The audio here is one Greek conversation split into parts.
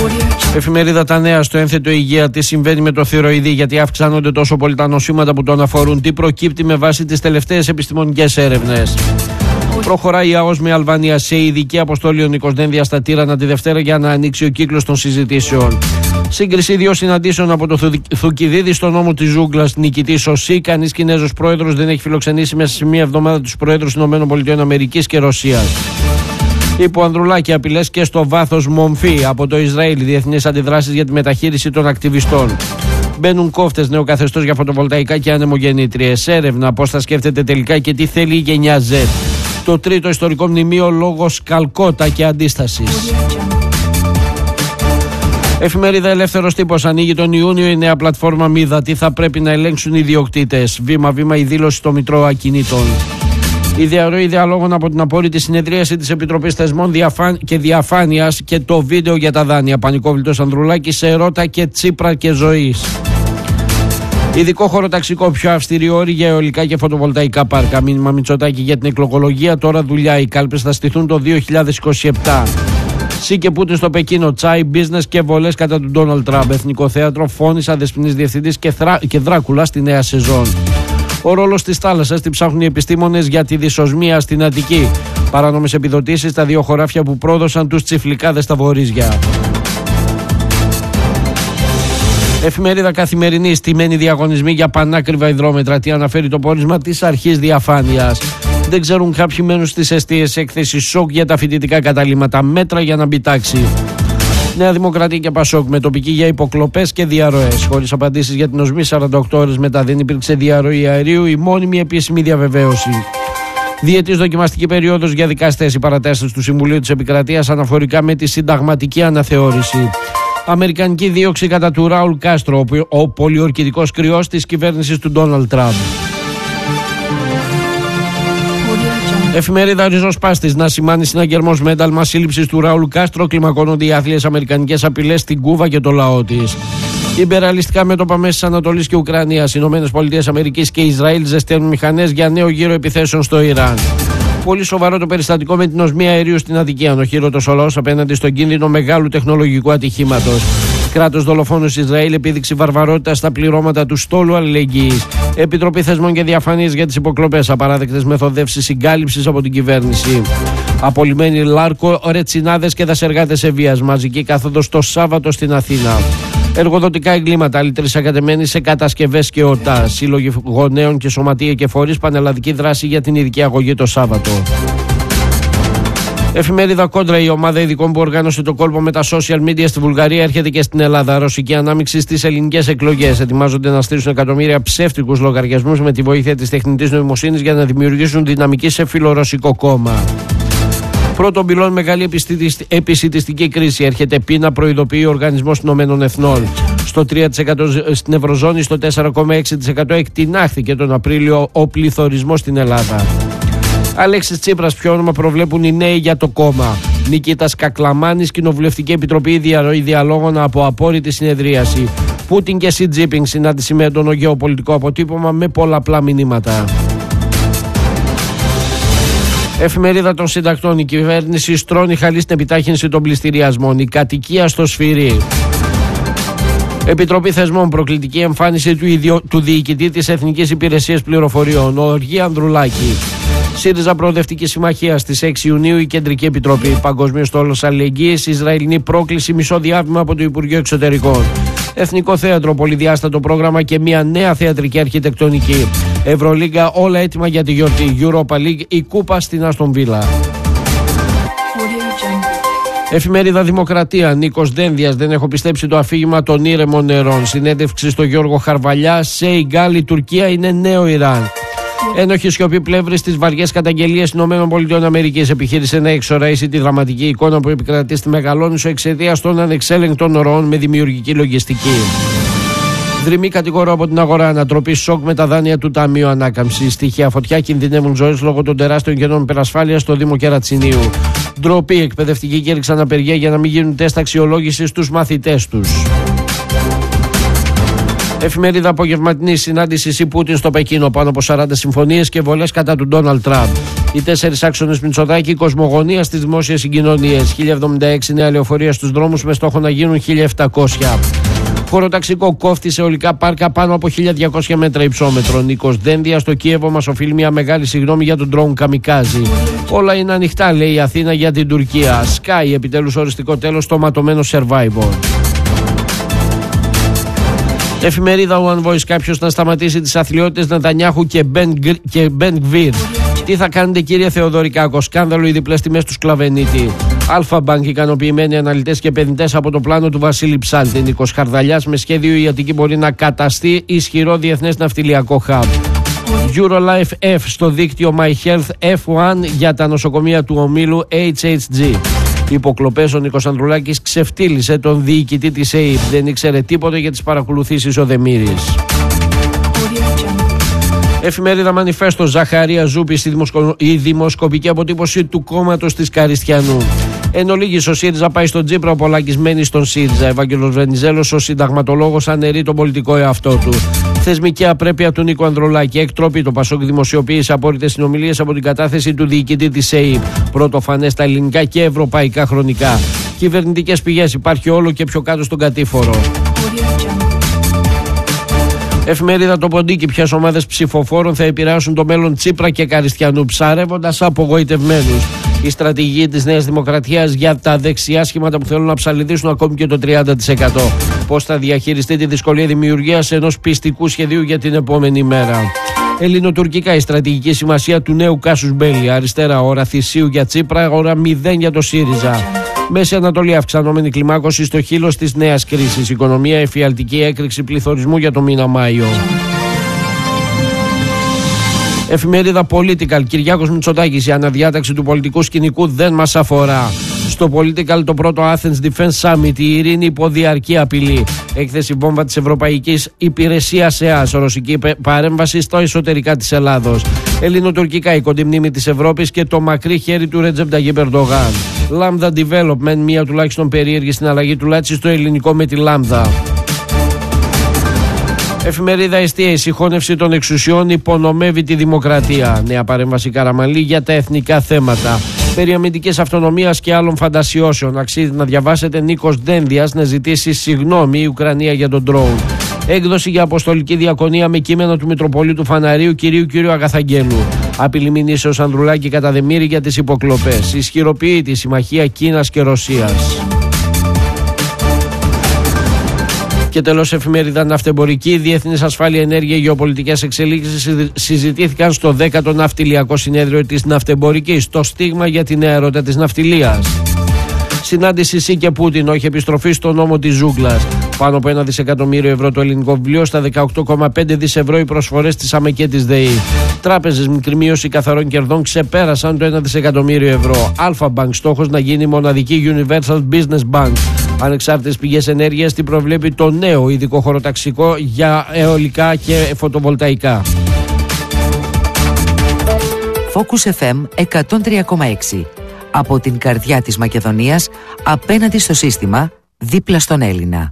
Εφημερίδα Τα Νέα στο ένθετο υγεία. Τι συμβαίνει με το θηροειδή, γιατί αυξάνονται τόσο πολύ τα νοσήματα που τον αφορούν, τι προκύπτει με βάση τις τελευταίες επιστημονικές έρευνες. Προχωράει η ΑΟΣ με Αλβανία σε ειδική αποστολή ο Νίκος Δένδιας στα Τύρανα τη Δευτέρα για να ανοίξει ο κύκλος των συζητήσεων. Σύγκριση δύο συναντήσεων από το Θουκυδίδη στον νόμο της Ζούγκλας. Νικητής ο ΣΥ. Κανείς Κινέζος πρόεδρος δεν έχει φιλοξενήσει μέσα σε μία εβδομάδα τους πρόεδρους ΗΠΑ και Ρωσίας. Υπό Ανδρουλάκη απειλές και στο βάθος μομφή από το Ισραήλ. Διεθνείς αντιδράσεις για τη μεταχείριση των ακτιβιστών. Μπαίνουν κόφτες, νέο καθεστώς για φωτοβολταϊκά και ανεμογεννήτριες. Έρευνα πώς θα σκέφτεται τελικά και τι θέλει η γενιά Z. Το τρίτο ιστορικό μνημείο λόγω Καλκότα και αντίστασης. Εφημερίδα Ελεύθερος Τύπος. Ανοίγει τον Ιούνιο η νέα πλατφόρμα Μίδα. Τι θα πρέπει να ελέγξουν οι ιδιοκτήτες. Βήμα-βήμα η δήλωση στο Μητρό Ακινήτων. Η διαρροή διαλόγων από την απόρριτη συνεδρίαση της Επιτροπής Θεσμών και Διαφάνειας και το βίντεο για τα δάνεια. Πανικόβλητος Ανδρουλάκης σε Ρώτα και Τσίπρα και Ζωής. Ειδικό χωροταξικό, πιο αυστηρή όρη για αιωλικά και φωτοβολταϊκά πάρκα. Μήνυμα Μητσοτάκη για την εκλογολογία. Τώρα δουλειά. Οι κάλπες θα στηθούν το 2027. ΣΥ και Πούτιν στο Πεκίνο. Τσάι, business και βολές κατά του Ντόναλντ Τραμπ. Εθνικό θέατρο, Φώνησα, Δεσποινής διευθυντής και Δράκουλα στη νέα σεζόν. Ο ρόλος της θάλασσας την ψάχνουν οι επιστήμονες για τη δυσοσμία στην Αττική. Παράνομες επιδοτήσεις στα δύο χωράφια που πρόδωσαν τους τσιφλικάδες στα βορίζια. Εφημερίδα Καθημερινή. Στημένοι διαγωνισμοί για πανάκριβα υδρόμετρα. Τι αναφέρει το πόρισμα της αρχής διαφάνειας. Δεν ξέρουν κάποιοι μένουν στις εστίες. Έκθεση σοκ για τα φοιτητικά καταλήμματα. Μέτρα για να μπει τάξη. Νέα Δημοκρατία και Πασόκ με τοπική για υποκλοπές και διαρροές. Χωρίς απαντήσεις για την οσμή, 48 ώρες μετά δεν υπήρξε διαρροή αερίου, η μόνιμη επίσημη διαβεβαίωση. Διετής δοκιμαστική περίοδος για δικαστές. Η παρατάσταση του Συμβουλίου της Επικρατείας αναφορικά με τη συνταγματική αναθεώρηση. Αμερικανική δίωξη κατά του Ράουλ Κάστρο, ο πολιορκητικός κρυός της κυβέρνησης του Ντόναλντ Τραμπ. Εφημερίδα Ριζοσπάστης. Να σημάνει συναγερμός με ένταλμα σύλληψης του Ραούλ Κάστρο. Κλιμακώνονται οι άθλιες αμερικανικές απειλές στην Κούβα και το λαό της. Ιμπεραλιστικά μέτωπα μέσης Ανατολής και Ουκρανίας. ΗΠΑ και Ισραήλ ζεσταίνουν μηχανές για νέο γύρο επιθέσεων στο Ιράν. Πολύ σοβαρό το περιστατικό με την οσμή αερίου στην Αττική. Ανοχήρωτος ο λαός απέναντι στον κίνδυνο μεγάλου τεχνολογικού ατυχήματος. Κράτος δολοφόνος Ισραήλ, επίδειξη βαρβαρότητα στα πληρώματα του στόλου αλληλεγγύης. Επιτροπή Θεσμών και Διαφάνειας για τις υποκλοπές. Απαράδεκτες μεθοδεύσεις συγκάλυψης από την κυβέρνηση. Απολυμμένοι Λάρκο, ρετσινάδες και δασεργάτες σε βίας. Μαζική κάθοδος το Σάββατο στην Αθήνα. Εργοδοτικά εγκλήματα, άλλοι τρισακατεμένοι σε κατασκευές και ΟΤΑ. Σύλλογοι γονέων και σωματεία και φορείς, πανελλαδική δράση για την ειδική αγωγή το Σάββατο. Εφημερίδα Κόντρα. Η ομάδα ειδικών που οργάνωσε το κόλπο με τα social media στη Βουλγαρία έρχεται και στην Ελλάδα. Ρωσική ανάμειξη στις ελληνικές εκλογές. Ετοιμάζονται να στήσουν εκατομμύρια ψεύτικους λογαριασμούς με τη βοήθεια της τεχνητής νοημοσύνης για να δημιουργήσουν δυναμική σε φιλορωσικό κόμμα. Πρώτον πυλών, μεγάλη επισιτιστική κρίση. Έρχεται πείνα, προειδοποιεί ο Οργανισμός Ηνωμένων Εθνών. Στο 3% στην Ευρωζώνη, στο 4,6% εκτινάχθηκε τον Απρίλιο ο πληθωρισμός στην Ελλάδα. Αλέξης Τσίπρας, ποιο όνομα προβλέπουν οι νέοι για το κόμμα. Νικήτας Κακλαμάνης, Κοινοβουλευτική Επιτροπή διαρροή διαλόγων από απόρριτη συνεδρίαση. Πούτιν και Σι Τζίπινγκ, συνάντηση με έντονο γεωπολιτικό αποτύπωμα με πολλαπλά μηνύματα. Εφημερίδα των Συντακτών. Η κυβέρνηση στρώνει χαλή στην επιτάχυνση των πληστηριασμών. Η κατοικία στο σφυρί. Επιτροπή Θεσμών. Προκλητική εμφάνιση του διοικητή της Εθνικής Υπηρεσίας Πληροφοριών. Οργή Ανδρουλάκη. ΣΥΡΙΖΑ Προοδευτική Συμμαχία στις 6 Ιουνίου η Κεντρική Επιτροπή. Παγκοσμίως στόλος αλληλεγγύης. Ισραηλινή πρόκληση. Μισό διάβημα από το Υπουργείο Εξωτερικών. Εθνικό Θέατρο. Πολυδιάστατο πρόγραμμα και μια νέα θεατρική αρχιτεκτονική. Ευρωλίγκα. Όλα έτοιμα για τη γιορτή. Europa League. Η κούπα στην Άστον Βίλα. Εφημερίδα Δημοκρατία. Νίκος Δένδιας. Δεν έχω πιστέψει το αφήγημα των ήρεμων νερών. Συνέντευξη στο Γιώργο Χαρβαλιά. Σε Γκάλη, Τουρκία είναι νέο Ιράν. Ένοχη σιωπή πλεύρη στις βαριές καταγγελίες ΗΠΑ. Επιχείρησε να εξοραίσει τη δραματική εικόνα που επικρατεί στη Μεγαλόνισσο εξαιτίας των ανεξέλεγκτων ροών με δημιουργική λογιστική. Δρυμή κατηγορώ από την αγορά. Ανατροπή σοκ με τα δάνεια του Ταμείου Ανάκαμψης. Στοιχεία φωτιά, κινδυνεύουν ζωές λόγω των τεράστιων κενών υπερασφάλειας στο Δήμο Κερατσινίου. Ντροπή, εκπαιδευτικοί κήρυξαν απεργία για να μην γίνουν τεστ αξιολόγησης στους μαθητές τους. Εφημερίδα Απογευματινή. Συνάντηση Σι Πούτιν στο Πεκίνο. Πάνω από 40 συμφωνίες και βολές κατά του Ντόναλντ Τραμπ. Οι 4 άξονες Μητσοτάκη, κοσμογονία στις δημόσιες συγκοινωνίες. 1076 νέα λεωφορεία στους δρόμους με στόχο να γίνουν 1700. Χωροταξικό κόφτη σε ολικά πάρκα πάνω από 1200 μέτρα υψόμετρο. Νίκος Δένδια στο Κίεβο μας οφείλει μια μεγάλη συγγνώμη για τον ντρόουν καμικάζι. Όλα είναι ανοιχτά, λέει η Αθήνα για την Τουρκία. Sky, επιτέλους οριστικό τέλος στο ματωμένο Survivor. Εφημερίδα One Voice, κάποιος να σταματήσει τις αθλιότητες Νετανιάχου και Μπεν Γκβίρ. Τι θα κάνετε, κύριε Θεοδωρικάκο? Σκάνδαλο οι διπλές τιμές του Σκλαβενίτη. Αλφα-Bank, ικανοποιημένοι αναλυτές και επενδυτές από το πλάνο του Βασίλη Ψάλτη. Νίκος Χαρδαλιάς, με σχέδιο η Αττική μπορεί να καταστεί ισχυρό διεθνές ναυτιλιακό hub. Eurolife F στο δίκτυο My Health F1 για τα νοσοκομεία του ομίλου HHG. Υποκλοπές, ο Νίκος Ανδρουλάκης ξεφτύλισε τον διοικητή της ΕΕΠ. Δεν ήξερε τίποτε για τις παρακολουθήσεις ο Δεμήρης. Εφημερίδα Μανιφέστο, Ζαχαρία Ζούπη, η δημοσκοπική αποτύπωση του κόμματος της Καριστιανού. Εν ολίγης, ο ΣΥΡΙΖΑ πάει στον Τσίπρα, ο Πολάκης μένει στον ΣΥΡΙΖΑ. Ευάγγελος Βενιζέλος, ο συνταγματολόγος, αναιρεί τον πολιτικό εαυτό του. Θεσμική απρέπεια του Νίκου Ανδρουλάκη. Εκτροπή, το Πασόκ δημοσιοποίησε απόρριτες συνομιλίες από την κατάθεση του διοικητή της ΕΕΠ. Πρωτοφανές στα ελληνικά και ευρωπαϊκά χρονικά. Κυβερνητικές πηγές, υπάρχει όλο και πιο κάτω στον κατήφορο. Εφημερίδα Το Ποντίκι, ποιες ομάδες ψηφοφόρων θα επηρεάσουν το μέλλον Τσίπρα και Καριστιανού, ψαρεύοντας απογοητευμένους. Η στρατηγική της Νέας Δημοκρατίας για τα δεξιά σχήματα που θέλουν να ψαλιδίσουν ακόμη και το 30%. Πώς θα διαχειριστεί τη δυσκολία δημιουργίας ενός πιστικού σχεδίου για την επόμενη μέρα. Ελληνοτουρκικά, η στρατηγική σημασία του νέου Κάσους Μπέλη. Αριστερά, ώρα θυσίου για Τσίπρα, ώρα 0 για το ΣΥΡΙΖΑ. Μέση Ανατολή, αυξανόμενη κλιμάκωση στο χείλος της νέας κρίσης. Οικονομία, εφιαλτική έκρηξη πληθωρισμού για το μήνα Μάιο. Εφημερίδα Political, Κυριάκος Μητσοτάκης, η αναδιάταξη του πολιτικού σκηνικού δεν μας αφορά. Στο Political, το πρώτο Athens Defense Summit, η ειρήνη υπό διαρκή απειλή. Έκθεση βόμβα της Ευρωπαϊκής Υπηρεσίας ΕΑΣ, ρωσική παρέμβαση στο εσωτερικά της Ελλάδος. Ελληνοτουρκικά, η κοντή μνήμη της Ευρώπης και το μακρύ χέρι του Ρέτζεπ Ταγιίπ Ερντογάν. Lambda Development, μία τουλάχιστον περίεργη συναλλαγή του Λάτσι στο ελληνικό με τη Lambda. Εφημερίδα Εστία, η συγχώνευση των εξουσιών υπονομεύει τη δημοκρατία. Νέα παρέμβαση Καραμανλή για τα εθνικά θέματα. Περί αμυντικής αυτονομίας και άλλων φαντασιώσεων. Αξίζει να διαβάσετε Νίκος Δένδιας να ζητήσει συγγνώμη η Ουκρανία για τον ντρόουν. Έκδοση για αποστολική διακονία με κείμενο του Μητροπολίτου Φαναρίου κυρίου Αγαθαγγέλου. Απειλή μηνύσεως Ανδρουλάκη κατά Δεμήρη για τις υποκλοπές. Ισχυροποιεί τη συμμαχία Κίνας και Ρωσίας. Και τέλος, εφημερίδα Ναυτεμπορική, διεθνής ασφάλεια, ενέργεια, γεωπολιτικές εξελίξεις συζητήθηκαν στο 10ο Ναυτιλιακό Συνέδριο της Ναυτεμπορικής. Το στίγμα για την νέα ρότα της ναυτιλίας. Συνάντηση ΣΥ και Πούτιν, όχι επιστροφή στο νόμο της ζούγκλας. Πάνω από 1 δισεκατομμύριο ευρώ το ελληνικό βιβλίο, στα 18,5 δις ευρώ οι προσφορές της ΑΜΕ και της ΔΕΗ. Τράπεζες, μικρή μείωση καθαρών κερδών, ξεπέρασαν το 1 δισεκατομμύριο ευρώ. Αλφα-Bank, στόχος να γίνει μοναδική Universal Business Bank. Ανεξάρτητες πηγές ενέργειας, την προβλέπει το νέο ειδικό χωροταξικό για αιωλικά και φωτοβολταϊκά. Focus FM 103,6. Από την καρδιά της Μακεδονίας, απέναντι στο σύστημα, δίπλα στον Έλληνα.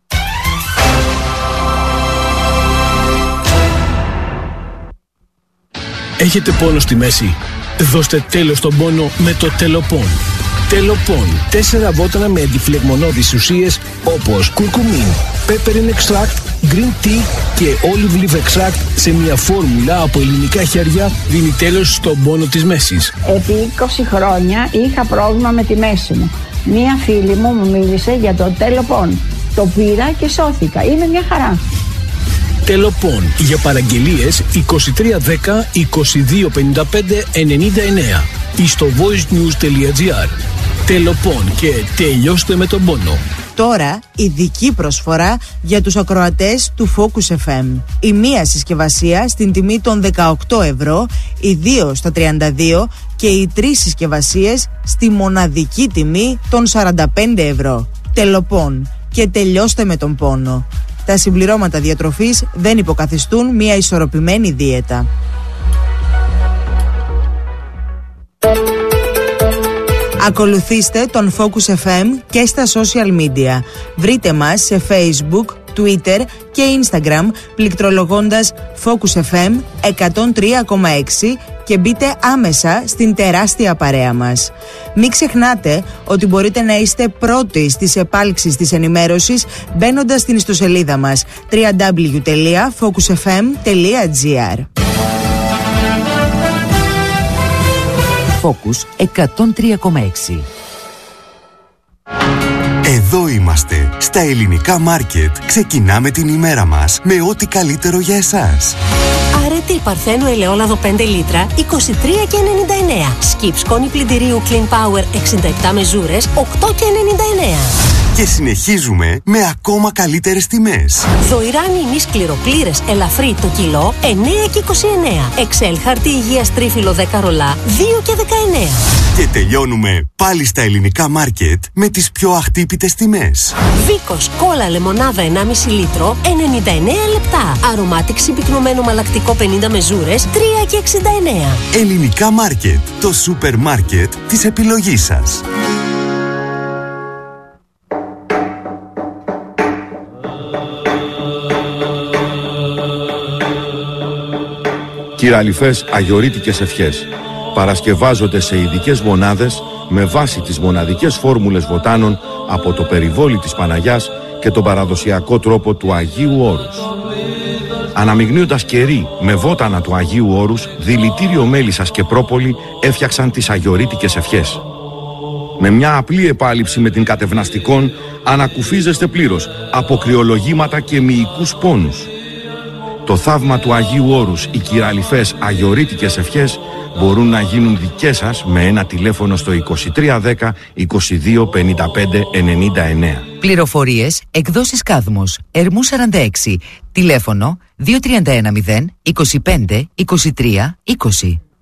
Έχετε πόνο στη μέση? Δώστε τέλος στον πόνο με το Τελοπών. Τελοπών, 4 βότανα με αντιφλεγμονώδεις ουσίες όπως κουρκουμίν, peppermint extract, green tea και olive leaf extract σε μια φόρμουλα από ελληνικά χέρια δίνει τέλος στον πόνο της μέσης. Επί 20 χρόνια είχα πρόβλημα με τη μέση μου. Μία φίλη μου μίλησε για το Τελοπών. Το πήρα και σώθηκα. Είναι μια χαρά. Τελοπών. Για παραγγελίες 2310 2255 99 ή στο voicenews.gr. Τελοπών και τελειώστε με τον πόνο. Τώρα ειδική προσφορά για τους ακροατές του Focus FM. Η μία συσκευασία στην τιμή των 18 ευρώ, οι 2 στα 32 και οι 3 συσκευασίες στη μοναδική τιμή των 45 ευρώ. Τελοπών και τελειώστε με τον πόνο. Τα συμπληρώματα διατροφής δεν υποκαθιστούν μια ισορροπημένη δίαιτα. Ακολουθήστε τον Focus FM και στα social media. Βρείτε μας σε Facebook, Twitter και Instagram πληκτρολογώντας Focus FM 103,6 και μπείτε άμεσα στην τεράστια παρέα μας. Μην ξεχνάτε ότι μπορείτε να είστε πρώτοι στις επάλξεις της ενημέρωσης μπαίνοντας στην ιστοσελίδα μας www.focusfm.gr. Focus 103,6. Εδώ είμαστε, στα ελληνικά μάρκετ. Ξεκινάμε την ημέρα μας με ό,τι καλύτερο για εσάς. Αρετή Παρθένου ελαιόλαδο 5 λίτρα, 23,99. Σκιπ σκόνη πλυντηρίου Clean Power 67 μεζούρες, 8,99. Και συνεχίζουμε με ακόμα καλύτερες τιμές. Δοϊράνι ημις κληροπλήρες ελαφρύ το κιλό, 9,29. Εξέλ χαρτί υγείας τρίφυλλο 10 ρολά, 2,19. Και τελειώνουμε πάλι στα ελληνικά μάρκετ με τις πιο αχτύπητες τιμές. Βίκος κόλλα λεμονάδα 1,5 λίτρο, 99 λεπτά. Αρωμάτιξ συμπυκνωμένο μαλακτικό 50 μεζούρες, 3,69. Ελληνικά μάρκετ, το σούπερ μάρκετ της επιλογής σας. Κυραλιφές αγιορείτικες ευχές παρασκευάζονται σε ειδικές μονάδες με βάση τις μοναδικές φόρμουλες βοτάνων από το περιβόλι της Παναγιάς και τον παραδοσιακό τρόπο του Αγίου Όρους. Αναμειγνύοντας κερί με βότανα του Αγίου Όρους, δηλητήριο μέλισσας και πρόπολη έφτιαξαν τις αγιορείτικες ευχές. Με μια απλή επάλυψη με την κατευναστικών ανακουφίζεστε πλήρως από κρυολογήματα και μυϊκούς πόνους. Το θαύμα του Αγίου Όρους, οι κυραλιφές αγιορείτικες ευχές μπορούν να γίνουν δικές σας με ένα τηλέφωνο στο 2310 22 55 99. Πληροφορίες, εκδόσεις Κάδμος, Ερμού 46, τηλέφωνο 2310 25 23 20.